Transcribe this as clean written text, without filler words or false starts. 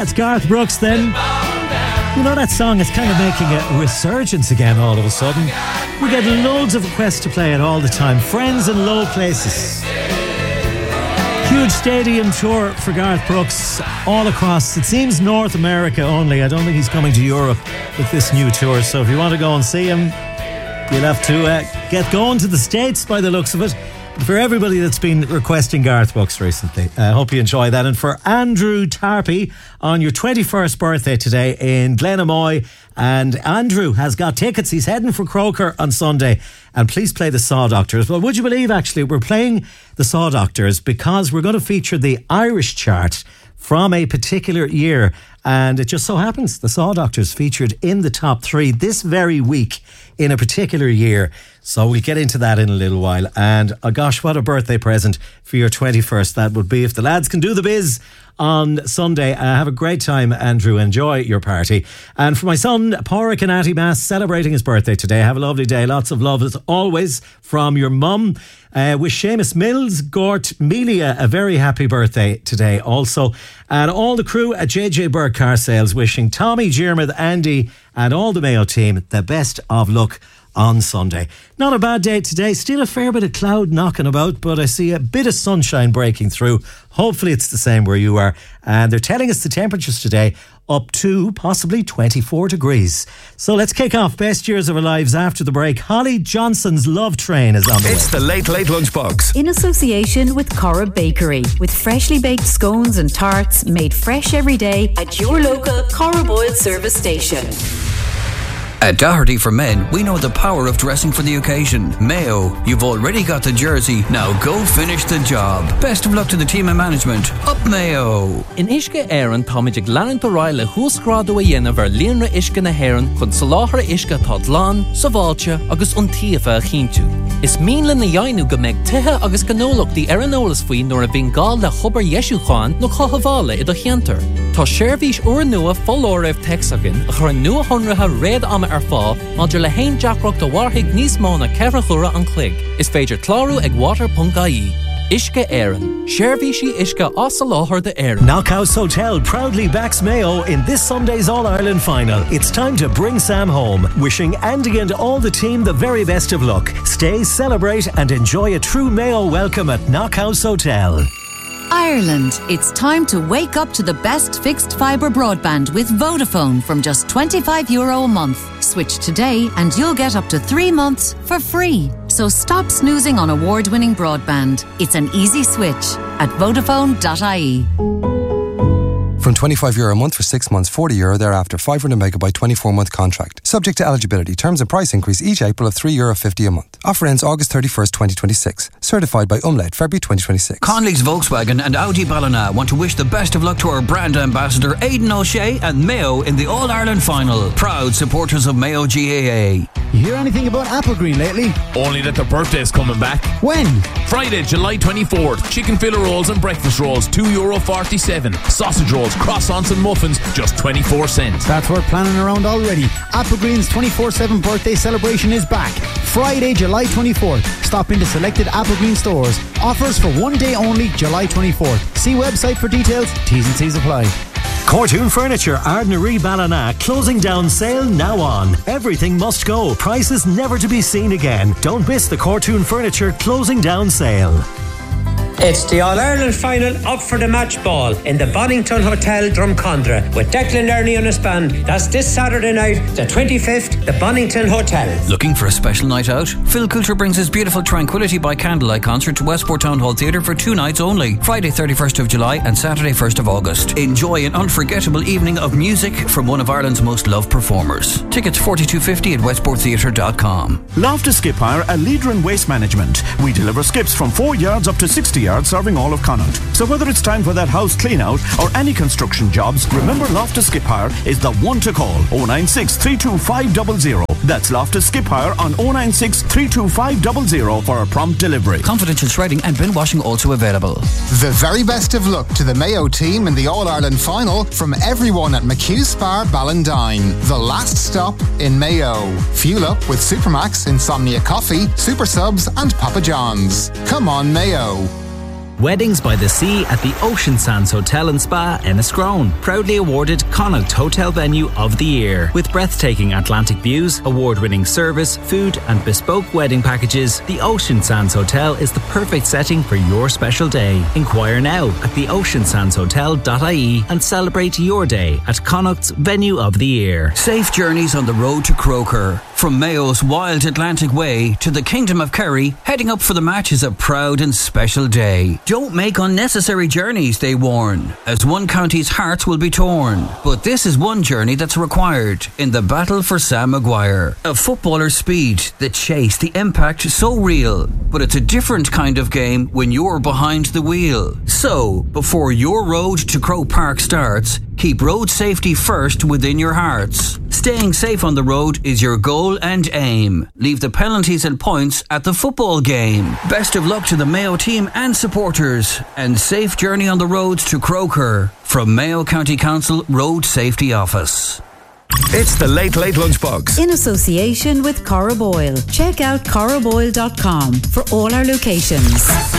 That's Garth Brooks then. You know, that song is kind of making a resurgence again all of a sudden. We get loads of requests to play it all the time. Friends in low places. Huge stadium tour for Garth Brooks all across, it seems, North America only. I don't think he's coming to Europe with this new tour. So if you want to go and see him, you'll have to get going to the States by the looks of it. For everybody that's been requesting Garth Brooks recently, I hope you enjoy that. And for Andrew Tarpey on your 21st birthday today in Glenamoy, and Andrew has got tickets. He's heading for Croker on Sunday, and please play the Saw Doctors. Well, would you believe, actually, we're playing the Saw Doctors because we're going to feature the Irish chart from a particular year, and it just so happens the Saw Doctors featured in the top 3 this very week in a particular year. So we'll get into that in a little while. And gosh, what a birthday present for your 21st that would be if the lads can do the biz on Sunday. Have a great time, Andrew. Enjoy your party. And for my son, Pádraig and Auntie Mass, celebrating his birthday today. Have a lovely day. Lots of love as always from your mum. Wish Seamus Mills, Gort, Melia a very happy birthday today also. And all the crew at JJ Burke Car Sales wishing Tommy, Jermith, Andy and all the Mayo team the best of luck on Sunday. Not a bad day today. Still a fair bit of cloud knocking about, but I see a bit of sunshine breaking through. Hopefully it's the same where you are. And they're telling us the temperatures today up to possibly 24 degrees. So let's kick off Best Years of Our Lives after the break. Holly Johnson's Love Train is on the way. It's the Late Late Lunchbox. In association with Corrib Bakery, with freshly baked scones and tarts made fresh every day at your local Corrib Oil service station. At Doherty for Men, we know the power of dressing for the occasion. Mayo, you've already got the jersey, now go finish the job. Best of luck to the team and management. Up Mayo! In Ishka Aaron, Tomidig Larent O'Reilly, Húsgrado a Yennever, Lienra Ishka na Heron, Chun Salahra Ishka Todlan, Savalcha, agus Untiafa Chintu. Is Meanlin na Yainu go meg Teha agus Ganolok the Aranolas Fui nor a Vingal la Huber Yeshu Khan no Chohavala I do Chianter. Tá Shervish Ur Nua Folorev Texagan, a Chur Nua Honraha Red Ama Arfa, Madra la Hain Jackrock the Warhig Nismona Kevrachura an Clig. Is Fager Claru eg water.ie. Ishka Aaron. Shervishi Ishka Osalohar the Aaron. Knockhouse Hotel proudly backs Mayo in this Sunday's All-Ireland final. It's time to bring Sam home. Wishing Andy and all the team the very best of luck. Stay, celebrate and enjoy a true Mayo welcome at Knockhouse Hotel. Ireland, it's time to wake up to the best fixed fibre broadband with Vodafone from just €25 a month. Switch today and you'll get up to 3 months for free. So stop snoozing on award-winning broadband. It's an easy switch at Vodafone.ie. From €25 a month for 6 months, €40 thereafter, 500 megabyte 24-month contract. Subject to eligibility. Terms and price increase each April of €3.50 a month. Offer ends August 31st, 2026. Certified by Umlaut, February 2026. Conley's Volkswagen and Audi Ballina want to wish the best of luck to our brand ambassador Aidan O'Shea and Mayo in the All-Ireland final. Proud supporters of Mayo GAA. You hear anything about Applegreen lately? Only that their birthday is coming back. When? Friday, July 24th. Chicken fillet rolls and breakfast rolls, €2.47. Sausage rolls, croissants and muffins, just 24 cents. That's worth planning around already. Applegreen's 24/7 birthday celebration is back. Friday, July 24th. Stop into selected Applegreen stores. Offers for one day only, July 24th. See website for details. T's and C's apply. Cortoon Furniture, Ardnaree Ballina, closing down sale now on. Everything must go. Prices never to be seen again. Don't miss the Cortoon Furniture closing down sale. It's the All-Ireland final up for the match ball in the Bonington Hotel, Drumcondra, with Declan Learney on his band. That's this Saturday night, the 25th, the Bonington Hotel. Looking for a special night out? Phil Coulter brings his beautiful Tranquility by Candlelight concert to Westport Town Hall Theatre for 2 nights only, Friday 31st of July and Saturday 1st of August. Enjoy an unforgettable evening of music from one of Ireland's most loved performers. Tickets $42.50 at westporttheatre.com. Loftus Skip Hire, a leader in waste management. We deliver skips from 4 yards up to 60 yards, serving all of Connaught. So whether it's time for that house clean out or any construction jobs, remember Loftus Skip Hire is the one to call. 096 325 00. That's Loftus Skip Hire on 096 325 00 for a prompt delivery. Confidential shredding and bin washing also available. The very best of luck to the Mayo team in the All-Ireland final from everyone at McHugh Spar Ballindine. The last stop in Mayo. Fuel up with Supermax, Insomnia Coffee, Super Subs and Papa John's. Come on, Mayo. Weddings by the Sea at the Ocean Sands Hotel and Spa, Enniscrone. Proudly awarded Connaught Hotel Venue of the Year. With breathtaking Atlantic views, award-winning service, food and bespoke wedding packages, the Ocean Sands Hotel is the perfect setting for your special day. Inquire now at theoceansandshotel.ie and celebrate your day at Connaught's Venue of the Year. Safe journeys on the road to Croker. From Mayo's wild Atlantic Way to the Kingdom of Kerry, heading up for the match is a proud and special day. Don't make unnecessary journeys, they warn, as one county's hearts will be torn. But this is one journey that's required in the battle for Sam Maguire. A footballer's speed, the chase, the impact, so real. But it's a different kind of game when you're behind the wheel. So, before your road to Croke Park starts, keep road safety first within your hearts. Staying safe on the road is your goal and aim. Leave the penalties and points at the football game. Best of luck to the Mayo team and supporters, and safe journey on the roads to Croker from Mayo County Council Road Safety Office. It's the Late Late Lunchbox. In association with Corra Boyle. Check out corraboyle.com for all our locations.